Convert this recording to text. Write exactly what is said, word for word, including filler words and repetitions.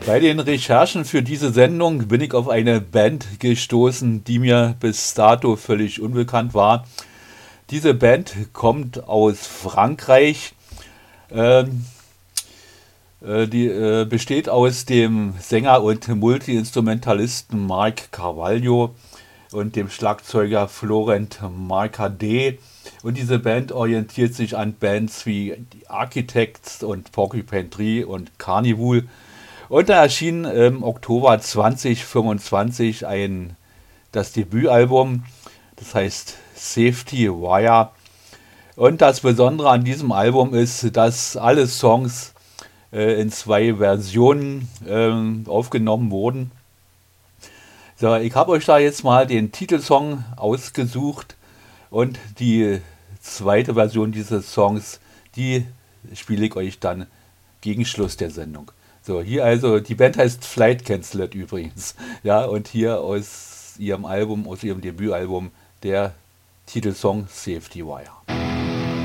Bei den Recherchen für diese Sendung bin ich auf eine Band gestoßen, die mir bis dato völlig unbekannt war. Diese Band kommt aus Frankreich. Ähm, äh, die äh, besteht aus dem Sänger und Multiinstrumentalisten Marc Carvalho und dem Schlagzeuger Florent Marcadet. Und diese Band orientiert sich an Bands wie die Architects und Porcupine Tree und Carnival. Und da erschien im Oktober zwanzig fünfundzwanzig ein, das Debütalbum, das heißt Safety Wire. Und das Besondere an diesem Album ist, dass alle Songs äh, in zwei Versionen ähm, aufgenommen wurden. So, ich habe euch da jetzt mal den Titelsong ausgesucht und die zweite Version dieses Songs, die spiele ich euch dann gegen Schluss der Sendung. So, hier also, die Band heißt Flight Canceled übrigens. Ja, und hier aus ihrem Album, aus ihrem Debütalbum, der Titelsong Safety Wire.